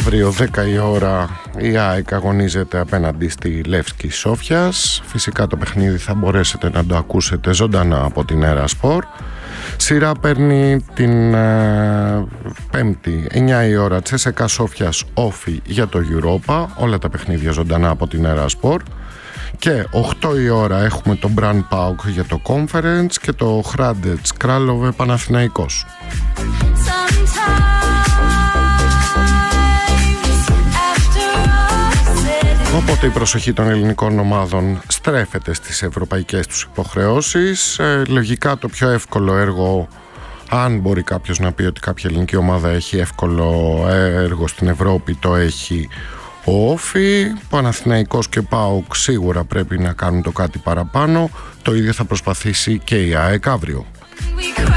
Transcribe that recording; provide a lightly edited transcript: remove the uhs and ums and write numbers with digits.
Αύριο 10 η ώρα η ΑΕΚ αγωνίζεται απέναντι στη Λεύσκη Σόφιας. Φυσικά το παιχνίδι θα μπορέσετε να το ακούσετε ζωντανά από την Έρα Σπορ. Σειρά παίρνει την Πέμπτη 9 η ώρα Τσέσεκα Σόφιας Όφι για το Europa. Όλα τα παιχνίδια ζωντανά από την Έρα Σπορ. Και 8 η ώρα έχουμε το Μπραν Πάουκ για το Conference και το Χράντετς Κράλοβε Παναθηναϊκός. Οπότε η προσοχή των ελληνικών ομάδων στρέφεται στις ευρωπαϊκές τους υποχρεώσεις. Λογικά το πιο εύκολο έργο, αν μπορεί κάποιος να πει ότι κάποια ελληνική ομάδα έχει εύκολο έργο στην Ευρώπη, το έχει ο Όφι. Παναθηναϊκός και ΠΑΟΚ σίγουρα πρέπει να κάνουν το κάτι παραπάνω. Το ίδιο θα προσπαθήσει και η ΑΕΚ αύριο.